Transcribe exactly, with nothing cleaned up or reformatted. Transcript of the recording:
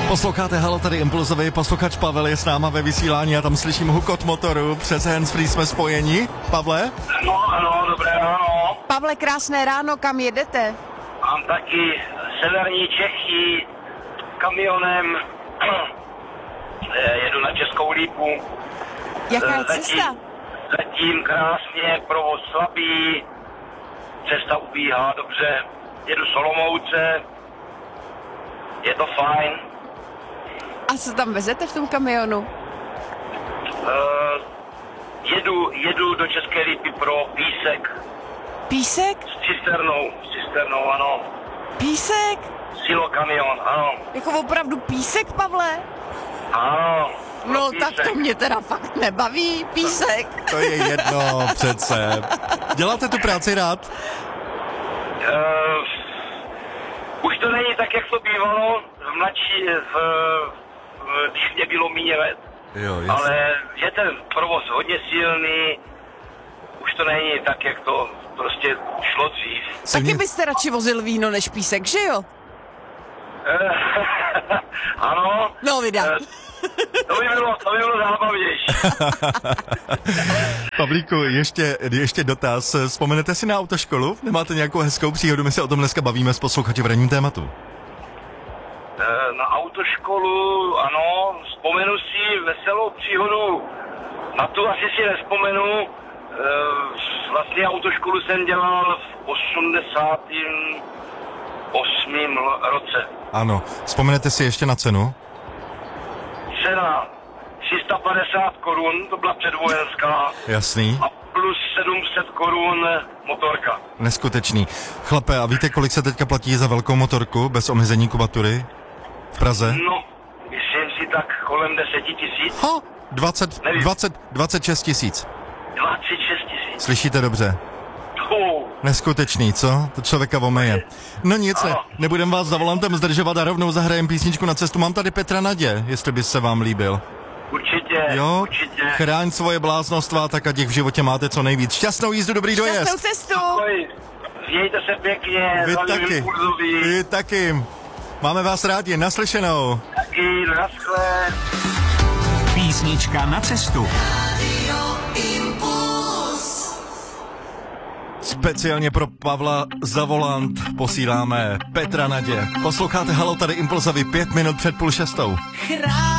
Posloucháte Halo, tady Impulzový posluchač Pavel je s náma ve vysílání a tam slyším hukot motoru. Přes handsfree jsme spojeni. Pavle? No, ano, dobré ráno. Pavle, krásné ráno, kam jedete? Mám taky severní Čechy kamionem. Jedu na Českou Lípu. Jaká je Letím, cesta? letím krásně, provoz slabý, cesta ubíhá dobře. Jedu z Olomouce, je to fajn. A co tam vezete v tom kamionu? Uh, jedu, jedu do České Lípy pro písek. Písek? S cisternou, s cisternou, ano. Písek? Silokamion, ano. Jako opravdu písek, Pavle? Ano. pro No písek. tak to mě teda fakt nebaví, písek. To je jedno přece. Děláte tu práci rád? Uh, už to není tak, jak to bývalo v mladší, v, v, když mě bylo míně let. Jo, jasně. Ale je ten provoz hodně silný, už to není tak, jak to prostě šlo dřív. Taky byste radši vozil víno než písek, že jo? Ano. No, vydám. Uh, to by bylo, to by bylo zábavnější. Pavlíku, ještě, ještě dotaz. Vzpomenete si na autoškolu? Nemáte nějakou hezkou příhodu? My se o tom dneska bavíme s posluchači v ranním tématu. Na autoškolu, ano, vzpomenu si veselou příhodu. Na tu asi si nevzpomenu. Vlastně autoškolu jsem dělal v osmdesátém osmém roce. Ano. Vzpomenete si ještě na cenu? Cena tři sta padesát korun, to byla předvojenská. Jasný. A plus sedm set korun motorka. Neskutečný. Chlape, a víte, kolik se teďka platí za velkou motorku bez omezení kubatury v Praze? No, myslím si tak kolem deset tisíc. Ha, dvacet, dvacet, dvacet šest tisíc. dvacet šest tisíc. Slyšíte dobře? Neskutečný, co? To člověka omeje. No nic, ne, nebudem vás za volantem zdržovat a rovnou zahrajem písničku na cestu. Mám tady Petra Nadě, jestli by se vám líbil. Určitě, Jo, určitě. chráň svoje bláznostva, tak ať jich v životě máte co nejvíc. Šťastnou jízdu, dobrý dojezd. Šťastnou cestu. Ahoj. Mějte se pěkně, Vy zdravím taky, Impulzový. vy taky. Máme vás rádi, naslyšenou. Taky, naschle. Písnička na cestu. Speciálně pro Pavla za volant posíláme Petra Nadě. Posloucháte Halo, tady Impulzovi pět minut před půl šestou.